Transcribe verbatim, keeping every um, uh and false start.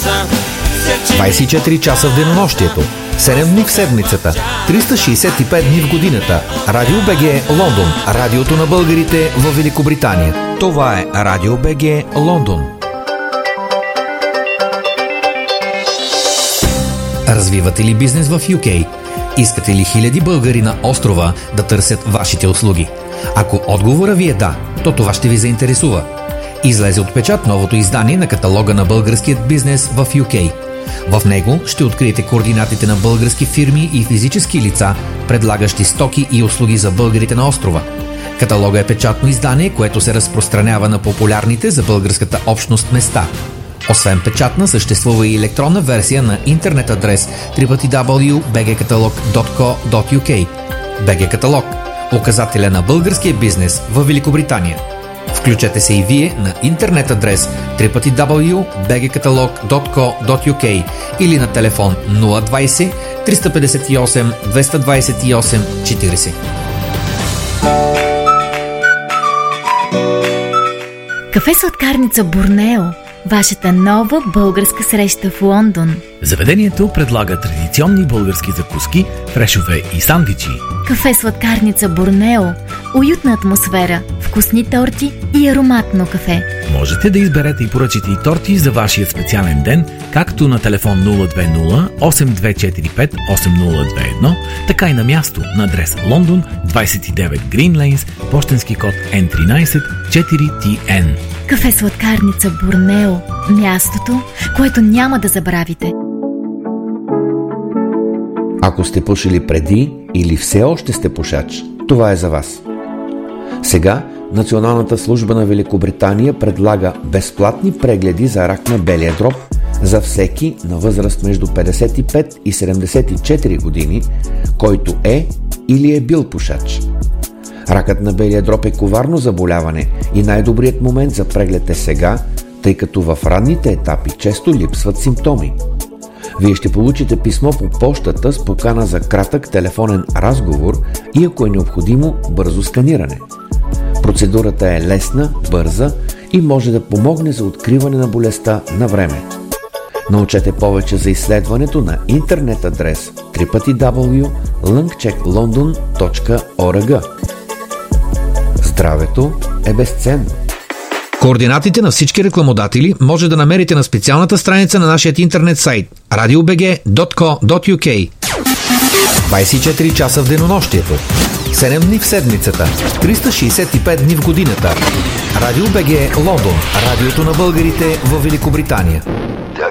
двайсет и четири часа в денонощието, седем дни в седмицата, триста шейсет и пет дни в годината. Радио БГ Лондон, радиото на българите в Великобритания. Това е Радио БГ Лондон. Развивате ли бизнес в Ю Кей? Искате ли хиляди българи на острова да търсят вашите услуги? Ако отговора ви е да, то това ще ви заинтересува. Излезе от печат новото издание на каталога на българският бизнес в Ю Кей. В него ще откриете координатите на български фирми и физически лица, предлагащи стоки и услуги за българите на острова. Каталога е печатно издание, което се разпространява на популярните за българската общност места. Освен печатна, съществува и електронна версия на интернет адрес дабъл ю дабъл ю дабъл ю точка би джи каталог точка ко точка ю кей. би джи Каталог – указателя на българския бизнес в Великобритания. Включете се и вие на интернет адрес дабъл ю дабъл ю дабъл ю точка би джи каталог точка ко точка ю кей или на телефон нула двайсет, триста петдесет и осем, двеста двайсет и осем, четирийсет. Кафе сладкарница Борнео. Вашата нова българска среща в Лондон. Заведението предлага традиционни български закуски, фрешове и сандвичи. Кафе сладкарница Борнео. Уютна атмосфера, вкусни торти и ароматно кафе. Можете да изберете и поръчите и торти за вашия специален ден, както на телефон нула две нула, осем две четири пет, осем нула две едно, така и на място на адрес Лондон, двайсет и девет Green Lanes, пощенски код Ен тринайсет четири Ти Ен. Кафе сладкарница Борнео. Мястото, което няма да забравите. Ако сте пушили преди или все още сте пушач, това е за вас. Сега Националната служба на Великобритания предлага безплатни прегледи за рак на белия дроб за всеки на възраст между петдесет и пет и седемдесет и четири години, който е или е бил пушач. Ракът на белия дроб е коварно заболяване и най-добрият момент за преглед е сега, тъй като в ранните етапи често липсват симптоми. Вие ще получите писмо по пощата с покана за кратък телефонен разговор и, ако е необходимо, бързо сканиране. Процедурата е лесна, бърза и може да помогне за откриване на болестта на време. Научете повече за изследването на интернет адрес дабъл ю дабъл ю дабъл ю точка лънгчек лондон точка о ар джи. Здравето е безценно. Координатите на всички рекламодатели може да намерите на специалната страница на нашия интернет сайт радио би джи точка ко точка ю кей. двайсет и четири часа в денонощието, седем дни в седмицата, триста шейсет и пет дни в годината. Радио БГ Лондон, радиото на българите в Великобритания.